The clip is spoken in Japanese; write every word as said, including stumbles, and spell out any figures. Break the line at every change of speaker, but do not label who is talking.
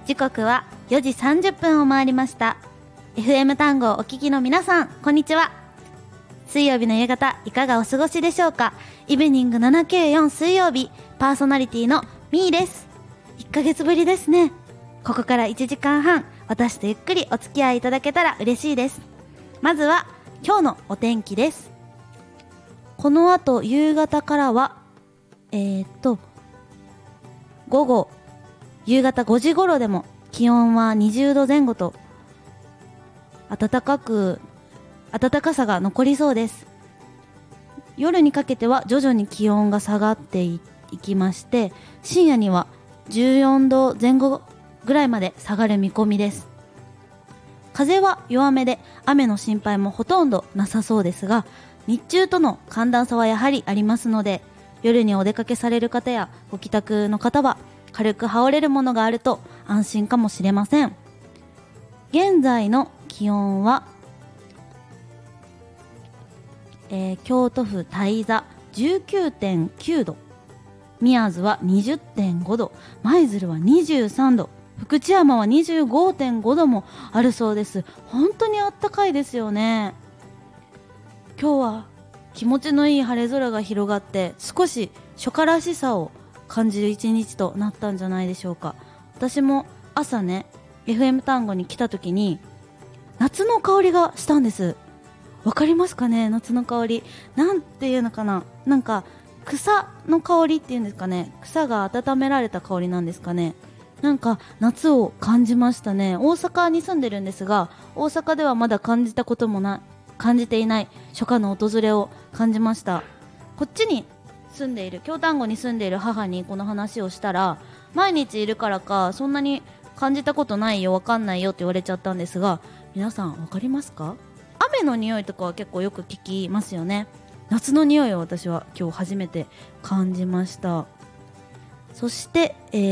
時刻はよじさんじゅっぷんを回りました。 エフエム 単語をお聞きの皆さん、こんにちは。水曜日の夕方いかがお過ごしでしょうか。イブニングななきゅうよん水曜日パーソナリティのみーです。いっかげつぶりですね。ここからいちじかんはん、私とゆっくりお付き合いいただけたら嬉しいです。まずは今日のお天気です。この後夕方からはえー、っと午後夕方ごじ頃でも気温はにじゅうどぜん後と暖かく暖かさが残りそうです。夜にかけては徐々に気温が下がっていきまして、深夜にはじゅうよんどぜん後ぐらいまで下がる見込みです。風は弱めで雨の心配もほとんどなさそうですが、日中との寒暖差はやはりありますので、夜にお出かけされる方やご帰宅の方は軽く羽織れるものがあると安心かもしれません。現在の気温は、えー、京都府太座 じゅうきゅうてんきゅうど、宮津は にじゅってんごど、舞鶴はにじゅうさんど、福知山は にじゅうごてんごどもあるそうです。本当にあったかいですよね。今日は気持ちのいい晴れ空が広がって、少し初夏らしさを感じる一日となったんじゃないでしょうか。私も朝ね エフエム 単語に来た時に夏の香りがしたんです。わかりますかね。夏の香りなんていうのかな、なんか草の香りっていうんですかね。草が温められた香りなんですかね。なんか夏を感じましたね。大阪に住んでるんですが、大阪ではまだ感じたこともない感じていない初夏の訪れを感じました。こっちに住んでいる京丹後に住んでいる母にこの話をしたら、毎日いるからかそんなに感じたことないよ、わかんないよって言われちゃったんですが、皆さんわかりますか。雨の匂いとかは結構よく聞きますよね。夏の匂いを私は今日初めて感じました。そして、えー